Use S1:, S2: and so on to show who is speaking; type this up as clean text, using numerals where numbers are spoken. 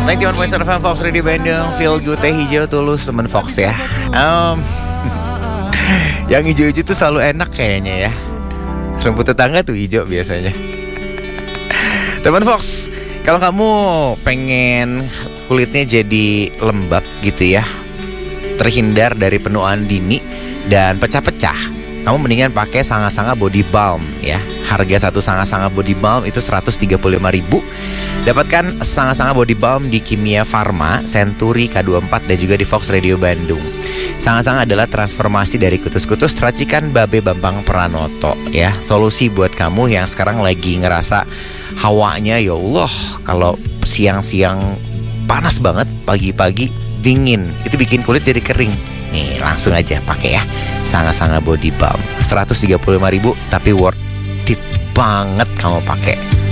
S1: 91.7 FM Fox Radio Bandung. Feel good teh hijau tulus temen Fox ya. Yang hijau-hijau tuh selalu enak kayaknya ya. Rumput tetangga tuh hijau biasanya. Teman Fox, kalau kamu pengen kulitnya jadi lembab gitu ya, terhindar dari penuaan dini dan pecah-pecah, kamu mendingan pakai Sanga-Sanga Body Balm ya. Harga satu Sanga-Sanga Body Balm itu 135.000. Dapatkan Sanga-Sanga Body Balm di Kimia Farma, Century, K24 dan juga di Fox Radio Bandung. Sanga-Sanga adalah transformasi dari kutus-kutus racikan Babe Bambang Pranoto ya. Solusi buat kamu yang sekarang lagi ngerasa hawanya ya Allah, kalau siang-siang panas banget, pagi-pagi dingin, itu bikin kulit jadi kering. Nih langsung aja pakai ya Sanga-Sanga Body Balm 135.000, tapi worth it banget kamu pakai.